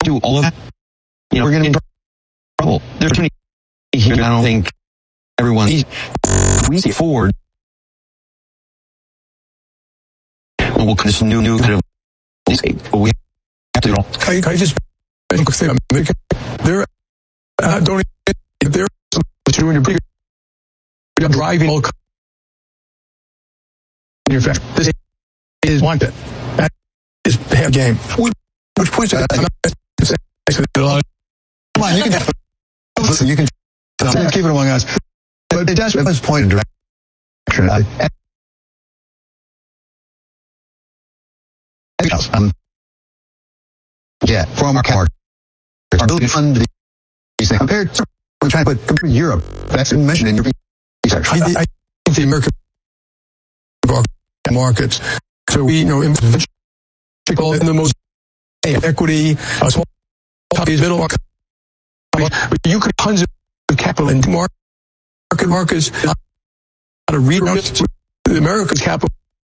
do all of that, we're going to be in trouble. There's too many here. I don't think everyone we see forward. We'll this new kind of but we have to. Can I just make a statement? They're don't they're doing your pretty good driving all in your fact. This is one that is bad game. Which points out come on, you can listen, you can keep it among us. But it does point in direction. From our car, our ability to fund these things compared to we're trying to compare Europe. That's mentioned in your research. I think the American markets. So we, in the most equity, small companies, middle market. But you could tons of capital into markets. How to read around it. The America's capital.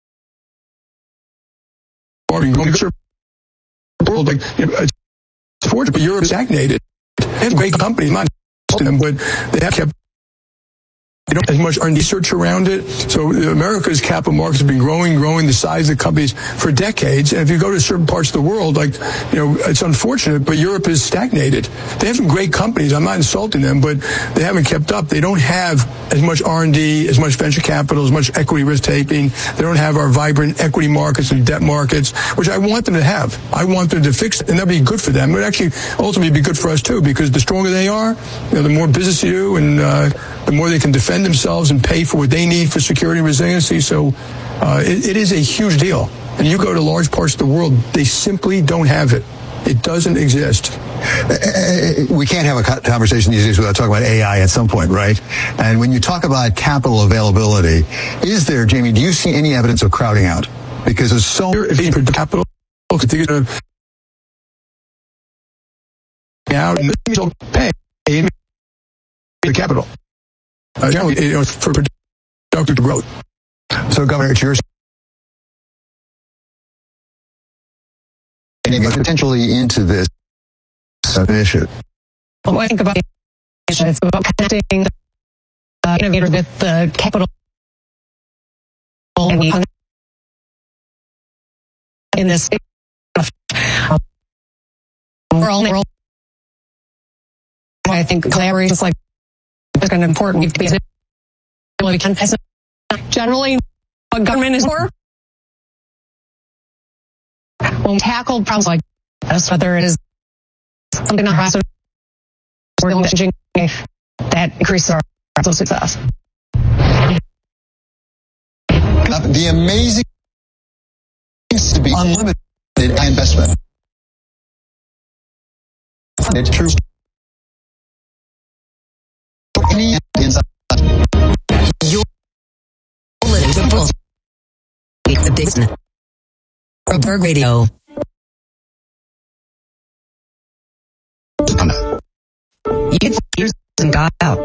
World, it's fortunate, but Europe stagnated. They have great companies, not them, but they have kept as much research around it. So America's capital markets have been growing the size of the companies for decades. And if you go to certain parts of the world, it's unfortunate, but Europe is stagnated. They have some great companies. I'm not insulting them, but they haven't kept up. They don't have as much R&D, as much venture capital, as much equity risk taking. They don't have our vibrant equity markets and debt markets, which I want them to have. I want them to fix it, and that'd be good for them. It would actually ultimately be good for us too, because the stronger they are, the more business you do, and the more they can defend themselves and pay for what they need for security and resiliency. So it is a huge deal. And you go to large parts of the world, they simply don't have it. It doesn't exist. We can't have a conversation these days without talking about AI at some point, right? And when you talk about capital availability, is there, Jamie, do you see any evidence of crowding out? Because there's so much capital out and pay the capital. Generally, for productive growth. So, Governor, it's yours. Potentially into this issue. Well, I think about it's about connecting innovators with the capital and in this world. I think collaboration is like kind of important. We can generally what government is for. When we tackle problems like this, whether it is something not passive or messaging, that increases our odds of success. The amazing things to be unlimited investment. It's true. Any inside. You're listening to the business. Berg Radio. Years and got out.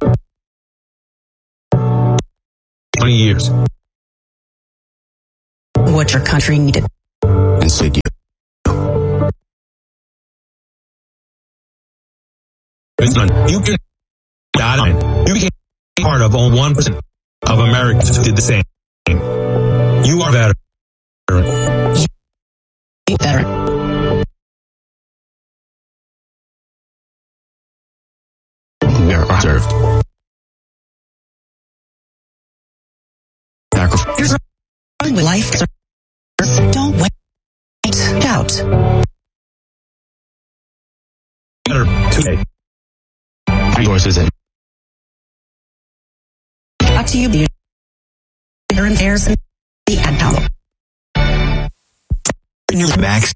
20 years. What your country needed. And said you. You can you became part of only 1% of Americans who did the same. You are better. Better. You're served. Sacrifice. Life. Don't wait. Out. Better today. Resources and up to you, and there's the ad power. Max.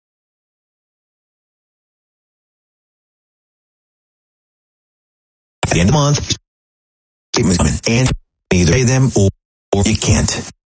At the end of the month, statements coming, and either pay them or you can't.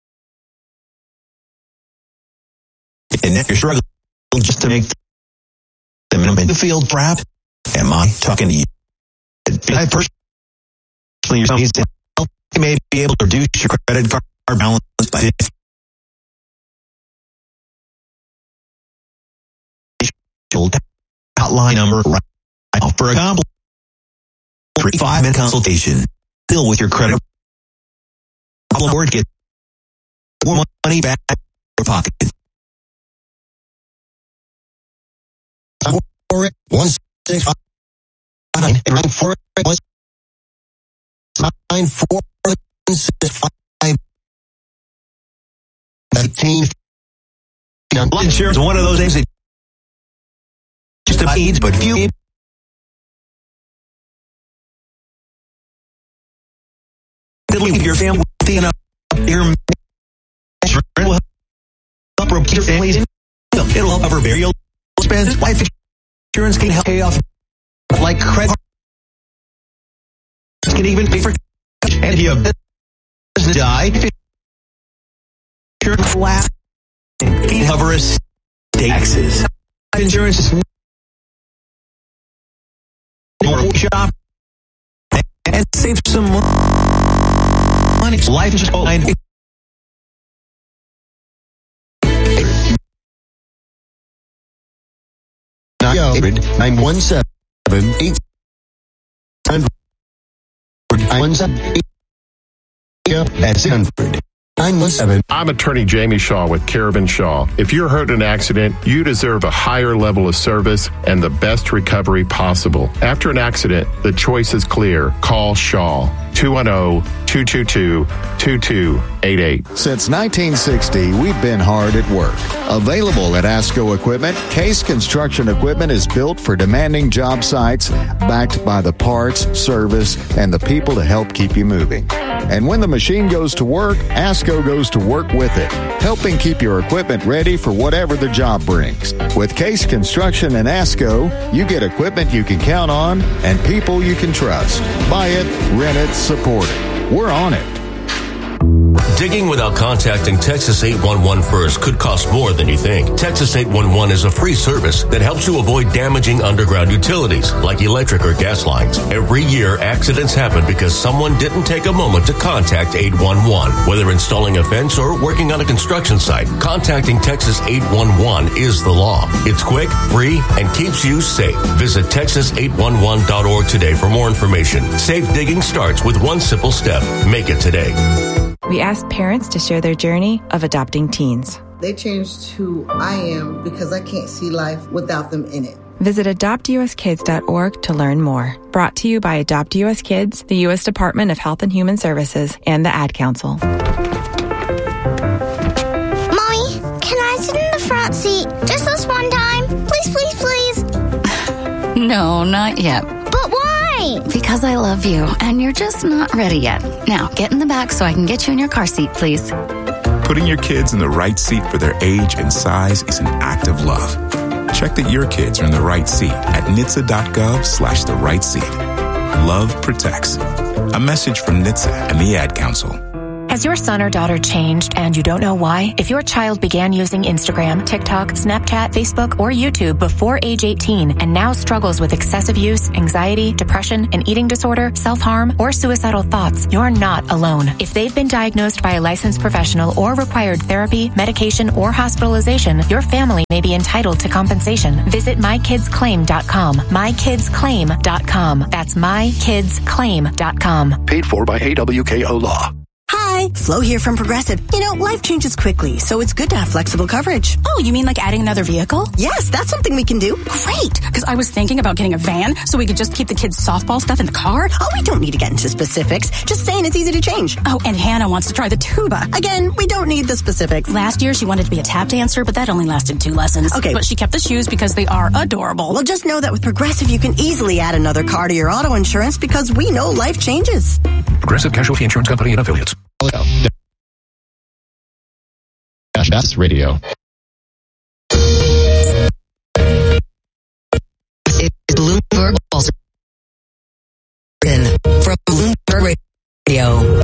And if you're struggling just to make the minimum in the field, perhaps, am I talking to you? I personally needs to help. You may be able to reduce your credit card balance by 50. hotline number right now for a complimentary 5-minute consultation. Deal with your credit problem or get more money back in your pocket. 165 Life insurance is one of those things that just about needs, but few. Leave your family enough. Your insurance will help repeat your family's income. It'll help cover burial expenses. Life insurance can help pay off like credit. Can even pay for and if you have business die. Insurance last can cover estate taxes. Life insurance is more shop and save some money. Life is just online. 917 I'm attorney Jamie Shaw with Caravan Shaw. If you're hurt in an accident, you deserve a higher level of service and the best recovery possible. After an accident, the choice is clear. Call Shaw. 210-222-2288. Since 1960, we've been hard at work. Available at ASCO Equipment, Case Construction Equipment is built for demanding job sites, backed by the parts, service, and the people to help keep you moving. And when the machine goes to work, ASCO goes to work with it, helping keep your equipment ready for whatever the job brings. With Case Construction and ASCO, you get equipment you can count on and people you can trust. Buy it, rent it, support it. We're on it. Digging without contacting Texas 811 first could cost more than you think. Texas 811 is a free service that helps you avoid damaging underground utilities like electric or gas lines. Every year, accidents happen because someone didn't take a moment to contact 811. Whether installing a fence or working on a construction site, contacting Texas 811 is the law. It's quick, free, and keeps you safe. Visit Texas811.org today for more information. Safe digging starts with one simple step. Make it today. We asked parents to share their journey of adopting teens. They changed who I am because I can't see life without them in it. Visit adoptuskids.org to learn more. Brought to you by Adopt US Kids, the U.S. Department of Health and Human Services, and the Ad Council. Mommy, can I sit in the front seat just this one time? Please, please, please. No, not yet. But why? Because I love you, and you're just not ready yet. Now, get in the back so I can get you in your car seat, please. Putting your kids in the right seat for their age and size is an act of love. Check that your kids are in the right seat at NHTSA.gov/the right seat. Love protects. A message from NHTSA and the Ad Council. Has your son or daughter changed and you don't know why? If your child began using Instagram, TikTok, Snapchat, Facebook, or YouTube before age 18 and now struggles with excessive use, anxiety, depression, an eating disorder, self-harm, or suicidal thoughts, you're not alone. If they've been diagnosed by a licensed professional or required therapy, medication, or hospitalization, your family may be entitled to compensation. Visit mykidsclaim.com. mykidsclaim.com. That's mykidsclaim.com. Paid for by AWKO Law. Hi, Flo here from Progressive. You know, life changes quickly, so it's good to have flexible coverage. Oh, you mean like adding another vehicle? Yes, that's something we can do. Great, because I was thinking about getting a van so we could just keep the kids' softball stuff in the car. Oh, we don't need to get into specifics. Just saying it's easy to change. Oh, and Hannah wants to try the tuba. Again, we don't need the specifics. Last year, she wanted to be a tap dancer, but that only lasted 2 lessons. Okay. But she kept the shoes because they are adorable. Well, just know that with Progressive, you can easily add another car to your auto insurance because we know life changes. Progressive Casualty Insurance Company and Affiliates. That's radio. It's Bloomberg from Bloomberg Radio.